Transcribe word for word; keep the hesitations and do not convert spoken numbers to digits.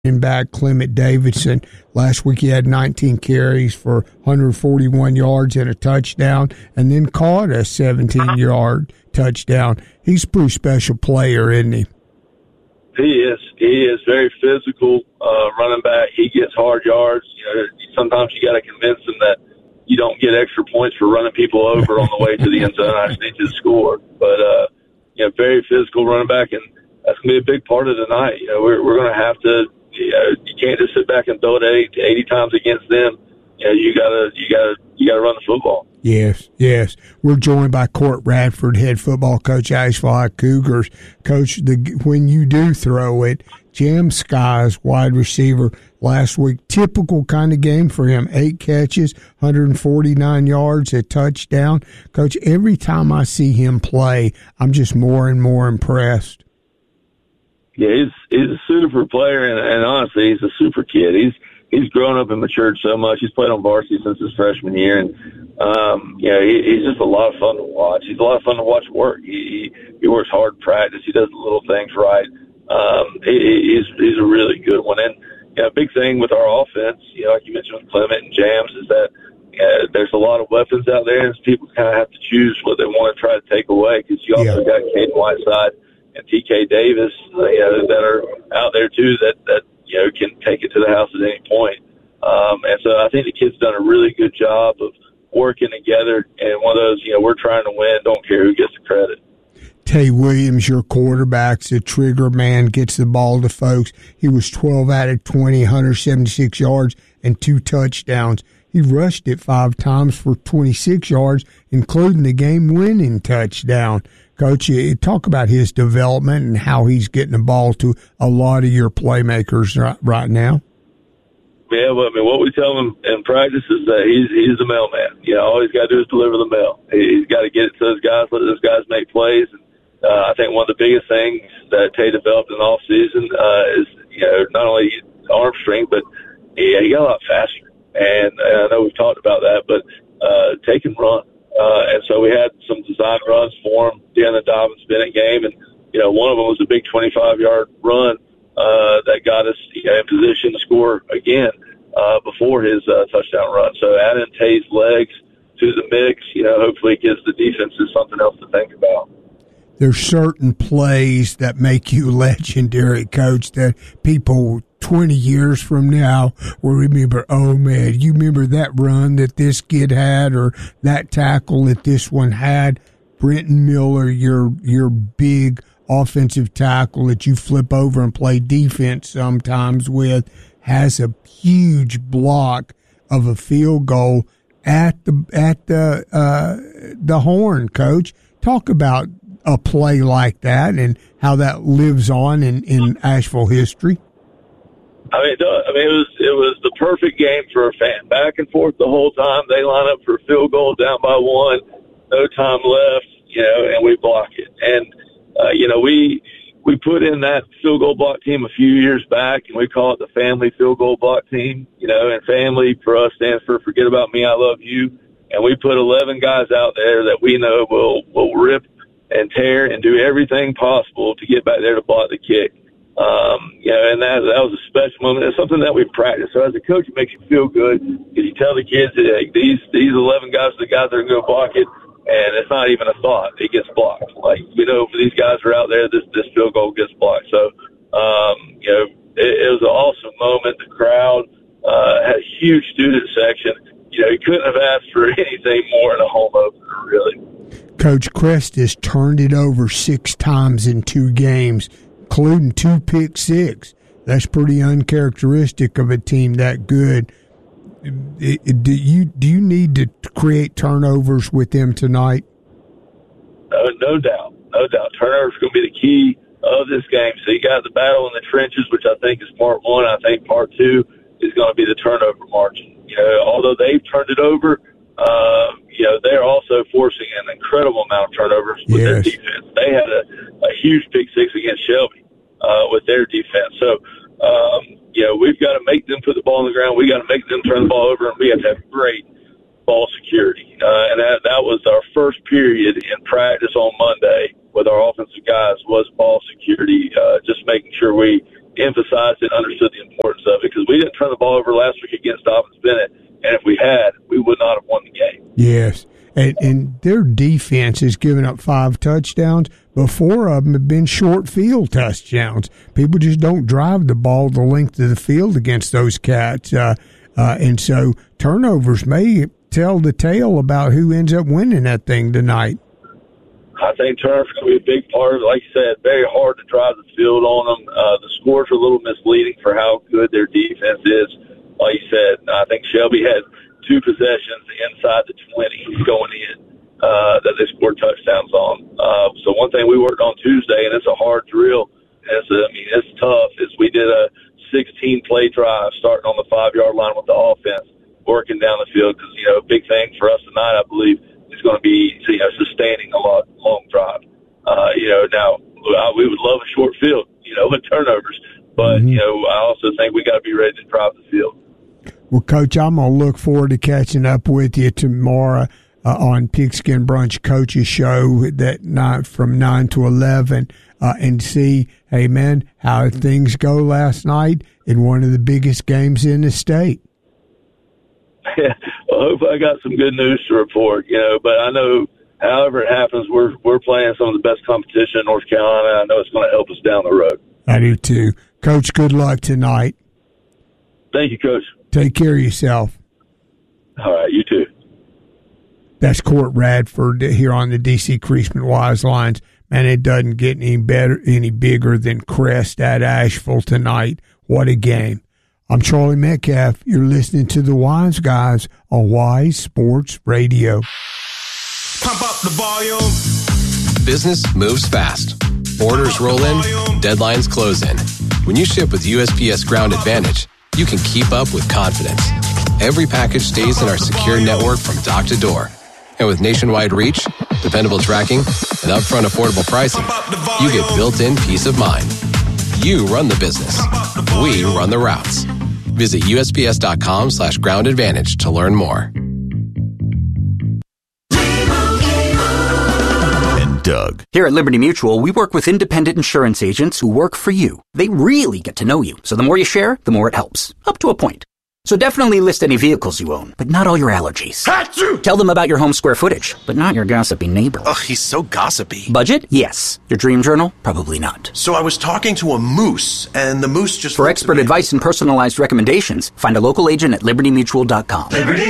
back Clement Davidson. Last week he had nineteen carries for one hundred forty-one yards and a touchdown, and then caught a seventeen-yard touchdown. He's a pretty special player, isn't he? He is. He is very physical uh, running back. He gets hard yards. You know, sometimes you got to convince him that you don't get extra points for running people over on the way to the end zone. I just need you to score. But, uh, you know, very physical running back, and that's going to be a big part of tonight. You know, we're, we're going to have to, you know, you can't just sit back and throw it eighty, eighty times against them. You know, you gotta, you gotta, you gotta run the football. Yes, yes. We're joined by Court Radford, head football coach, Asheville High Cougars. Coach, the, when you do throw it, Jam Skies, wide receiver, last week, typical kind of game for him. Eight catches, one hundred forty-nine yards, a touchdown. Coach, every time I see him play, I'm just more and more impressed. Yeah, he's he's a super player, and, and honestly, he's a super kid. He's he's grown up and matured so much. He's played on varsity since his freshman year, and um, you know, he, he's just a lot of fun to watch. He's a lot of fun to watch work. He he, he works hard in practice. He does the little things right. Um, he, he's he's a really good one. And you know, a big thing with our offense, you know, like you mentioned with Clement and Jams, is that uh, there's a lot of weapons out there, and people kind of have to choose what they want to try to take away, because you also yeah. got Caden Whiteside and T K Davis, uh, you know, that are out there too, that, that, you know, can take it to the house at any point. Um, and so I think the kid's done a really good job of working together, and one of those, you know, we're trying to win, don't care who gets the credit. Tay Williams, your quarterback's the trigger man, gets the ball to folks. He was twelve out of twenty, one hundred seventy-six yards and two touchdowns. He rushed it five times for twenty-six yards, including the game-winning touchdown. Coach, you talk about his development and how he's getting the ball to a lot of your playmakers right, right now. Yeah, well, I mean, what we tell him in practice is that he's he's the mailman. You know, all he's got to do is deliver the mail. He's got to get it to those guys, let those guys make plays. And uh, I think one of the biggest things that Tay developed in the off season uh, is, you know, not only arm strength, but he, he got a lot faster. And, and I know we've talked about that, but uh, Tay can run. Uh, and so we had some design runs for him during the Dobbins Bennett game, and you know, one of them was a big twenty-five-yard run uh, that got us, you know, in position to score again uh, before his uh, touchdown run. So adding Tay's legs to the mix, you know, hopefully it gives the defenses something else to think about. There's certain plays that make you legendary, Coach, that people twenty years from now will remember. Oh, man, you remember that run that this kid had, or that tackle that this one had? Brenton Miller, your your big offensive tackle that you flip over and play defense sometimes with, has a huge block of a field goal at the at the uh, the horn. Coach, talk about a play like that and how that lives on in, in Asheville history. I mean, I mean, it was it was the perfect game for a fan. Back and forth the whole time. They line up for a field goal down by one, no time left, you know, and we block it. And uh, you know, we we put in that field goal block team a few years back, and we call it the Family Field Goal Block Team. You know, and family for us stands for Forget About Me, I Love You. And we put eleven guys out there that we know will will rip and tear and do everything possible to get back there to block the kick. Um, you know, and that, that was a special moment. It's something that we practice. So as a coach, it makes you feel good because you tell the kids that hey, these these eleven guys are the guys that are going to block it, and it's not even a thought. It gets blocked. Like, you know, if these guys are out there, this this field goal gets blocked. So, um, you know, it, it was an awesome moment. The crowd uh, had a huge student section. You know, you couldn't have asked for anything more in a home opener, really. Coach Crest has turned it over six times in two games, including two pick six. That's pretty uncharacteristic of a team that good. Do you do you need to create turnovers with them tonight? No, no doubt, no doubt. Turnovers are going to be the key of this game. So you got the battle in the trenches, which I think is part one. I think part two is going to be the turnover margin. You know, although they've turned it over, uh, you know, they're also forcing an incredible amount of turnovers with yes. their defense. They had a, a huge pick six against Shelby uh, with their defense. So, um, you know, we've got to make them put the ball on the ground. We got to make them turn the ball over, and we have to have great ball security. Uh, and that, that was our first period in practice on Monday with our offensive guys was ball security, uh, just making sure we emphasized and understood the importance of it, because we didn't turn the ball over last week against Dobyns Bennett, and if we had, we would not have won the game. Yes, and, and their defense has given up five touchdowns, but four of them have been short field touchdowns. People just don't drive the ball the length of the field against those cats, uh, uh, and so turnovers may tell the tale about who ends up winning that thing tonight. I think turnovers going to be a big part of it. Like you said, very hard to drive the field on them. Uh, the scores are a little misleading for how good their defense is. Like you said, I think Shelby had two possessions inside the twenty going in uh, that they scored touchdowns on. Uh, so one thing we worked on Tuesday, and it's a hard drill, and it's a, I mean, it's tough, is we did a sixteen-play drive starting on the five-yard line with the offense, working down the field, because, you know, a big thing for us tonight, I believe, is going to be, you know, sustaining a lot, long drive. Uh, you know, now, we would love a short field, you know, with turnovers, but, mm-hmm. you know, I also think we got to be ready to drive the field. Well, Coach, I'm going to look forward to catching up with you tomorrow uh, on Pigskin Brunch Coaches Show that night from nine to eleven uh, and see, hey, man, how things go last night in one of the biggest games in the state. Yeah, well, I hope I got some good news to report, you know, but I know however it happens, we're we're playing some of the best competition in North Carolina. I know it's going to help us down the road. I do too. Coach, good luck tonight. Thank you, Coach. Take care of yourself. All right, you too. That's Court Radford here on the D C Creasman Wise Lines. Man, it doesn't get any better, any bigger than Crest at Asheville tonight. What a game. I'm Charlie Metcalf. You're listening to the Wise Guys on Wise Sports Radio. Pump up the volume. Business moves fast. Orders roll in, deadlines close in. When you ship with U S P S Ground Advantage, you can keep up with confidence. Every package stays in our secure network from dock to door. And with nationwide reach, dependable tracking, and upfront affordable pricing, you get built-in peace of mind. You run the business. We run the routes. Visit U S P S dot com slash ground advantage to learn more. And Doug. Here at Liberty Mutual, we work with independent insurance agents who work for you. They really get to know you, so the more you share, the more it helps. Up to a point. So definitely list any vehicles you own, but not all your allergies. Achoo! Tell them about your home square footage, but not your gossipy neighbor. Ugh, he's so gossipy. Budget? Yes. Your dream journal? Probably not. So I was talking to a moose, and the moose just... For expert advice and personalized recommendations, find a local agent at liberty mutual dot com. Liberty